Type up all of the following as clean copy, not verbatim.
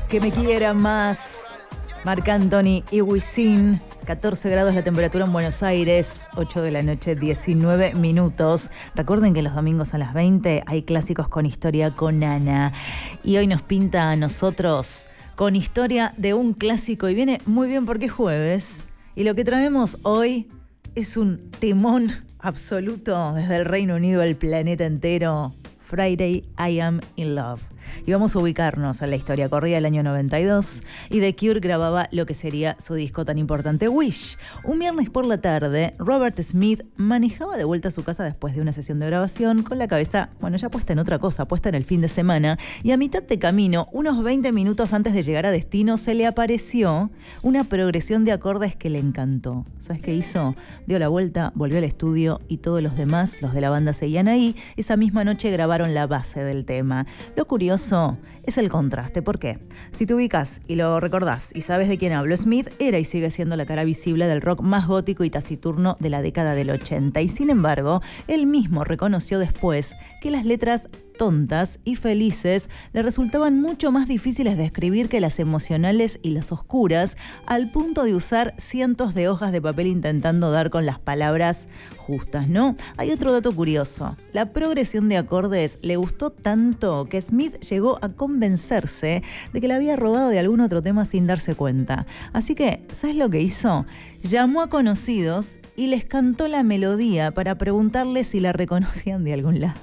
Que me quiera más. Marc Anthony y Wisin. 14 grados la temperatura en Buenos Aires, 8 de la noche, 19 minutos. Recuerden que los domingos a las 20 hay clásicos con historia con Ana. Y hoy nos pinta a nosotros con historia de un clásico. Y viene muy bien porque es jueves. Y lo que traemos hoy es un temón absoluto desde el Reino Unido al planeta entero. Friday, I Am in Love. Y vamos a ubicarnos en la historia. Corría el año 92 y The Cure grababa lo que sería su disco tan importante, Wish. Un viernes por la tarde, Robert Smith manejaba de vuelta a su casa después de una sesión de grabación con la cabeza, ya puesta en otra cosa, puesta en el fin de semana. Y a mitad de camino, unos 20 minutos antes de llegar a destino, se le apareció una progresión de acordes que le encantó. ¿Sabes qué hizo? Dio la vuelta, volvió al estudio y todos los demás, los de la banda, seguían ahí. Esa misma noche grabaron la base del tema. Lo curioso es el contraste. ¿Por qué? Si te ubicas y lo recordás y sabes de quién hablo, Smith era y sigue siendo la cara visible del rock más gótico y taciturno de la década del 80. Y sin embargo, él mismo reconoció después que las letras tontas y felices le resultaban mucho más difíciles de escribir que las emocionales y las oscuras, al punto de usar cientos de hojas de papel intentando dar con las palabras justas, ¿no? Hay otro dato curioso. La progresión de acordes le gustó tanto que Smith llegó a convencerse de que la había robado de algún otro tema sin darse cuenta. Así que, ¿sabes lo que hizo? Llamó a conocidos y les cantó la melodía para preguntarles si la reconocían de algún lado.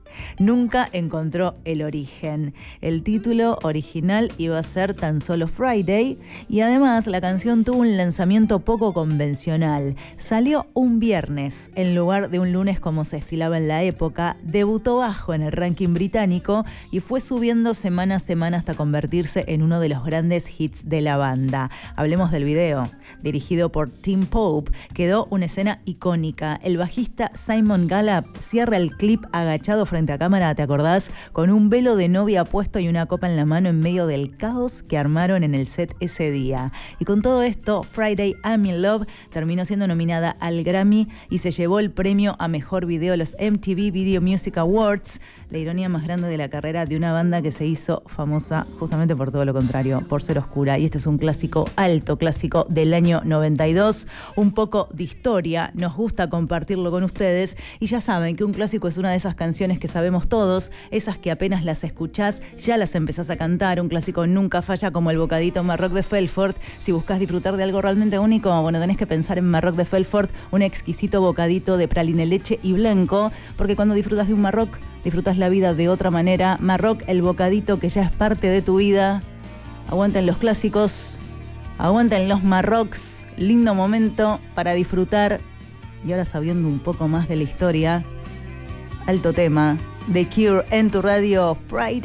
Nunca encontró el origen. El título original iba a ser tan solo Friday y además la canción tuvo un lanzamiento poco convencional. Salió un viernes en lugar de un lunes como se estilaba en la época, debutó bajo en el ranking británico y fue subiendo semana a semana hasta convertirse en uno de los grandes hits de la banda. Hablemos del video. Dirigido por Tim Pope, quedó una escena icónica. El bajista Simon Gallup cierra el clip agachado frente a cámara, ¿te acordás? Con un velo de novia puesto y una copa en la mano en medio del caos que armaron en el set ese día. Y con todo esto, Friday I'm in Love terminó siendo nominada al Grammy y se llevó el premio a Mejor Video, los MTV Video Music Awards. La ironía más grande de la carrera de una banda que se hizo famosa justamente por todo lo contrario, por ser oscura. Y este es un clásico, alto clásico del año 92. Un poco de historia, nos gusta compartirlo con ustedes. Y ya saben que un clásico es una de esas canciones que sabemos todos, esas que apenas las escuchás ya las empezás a cantar. Un clásico nunca falla, como el bocadito Marroc de Felfort. Si buscas disfrutar de algo realmente único, tenés que pensar en Marroc de Felfort, un exquisito bocadito de praline, leche y blanco, porque cuando disfrutas de un Marroc, disfrutas la vida de otra manera. Marroc, el bocadito que ya es parte de tu vida. Aguanten los clásicos, aguanten los Marrocs, lindo momento para disfrutar. Y ahora, sabiendo un poco más de la historia, alto tema, The Cure en tu radio, Friday.